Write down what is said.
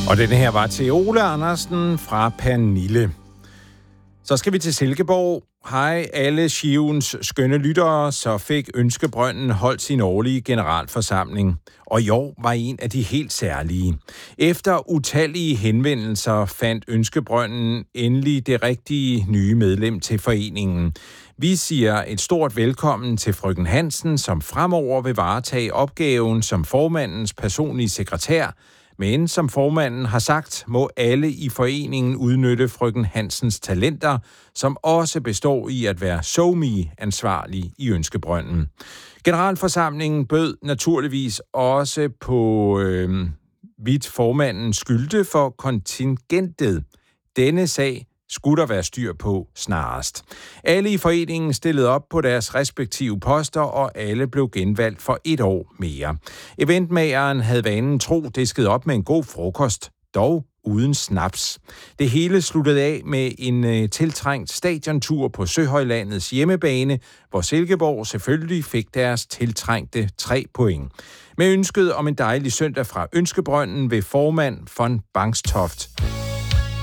Og denne her var til Ole Andersen fra Pernille. Så skal vi til Silkeborg. Hej alle Shivens skønne lyttere, så fik Ønskebrønden holdt sin årlige generalforsamling. Og i år var en af de helt særlige. Efter utallige henvendelser fandt Ønskebrønden endelig det rigtige nye medlem til foreningen. Vi siger et stort velkommen til frøken Hansen, som fremover vil varetage opgaven som formandens personlige sekretær. Men som formanden har sagt, må alle i foreningen udnytte frøken Hansens talenter, som også består i at være SoMe-ansvarlig i Ønskebrønden. Generalforsamlingen bød naturligvis også på vidt formanden skyldte for kontingentet. Denne sag skulle der være styr på snarest. Alle i foreningen stillede op på deres respektive poster, og alle blev genvalgt for 1 år mere. Eventmageren havde vanen tro disket op med en god frokost, dog uden snaps. Det hele sluttede af med en tiltrængt stadiontur på Søhøjlandets hjemmebane, hvor Silkeborg selvfølgelig fik deres tiltrængte 3 point. Med ønsket om en dejlig søndag fra Ønskebrønden ved formand von Bangstoft.